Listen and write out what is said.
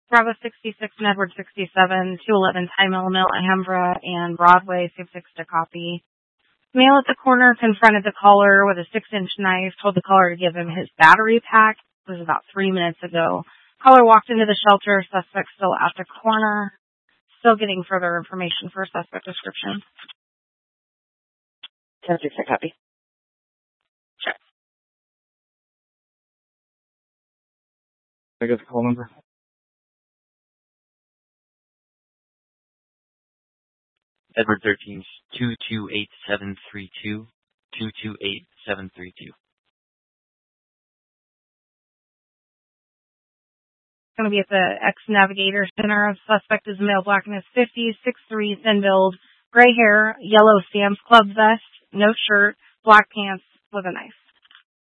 Bravo 66 and Edward 67, 211 Time Mill, Alhambra, and Broadway, 66 to copy. Male at the corner confronted the caller with a 6-inch knife, told the caller to give him his battery pack. It was about 3 minutes ago. Caller walked into the shelter, suspect still at the corner. Still getting further information for a suspect description. 10-6 to copy. Check. I get the call number. Edward 13, 228732, 228732. Going to be at the X-Navigator Center. Suspect is male, black in his 50s, 6'3", thin build, gray hair, yellow Sam's Club vest, no shirt, black pants with a knife.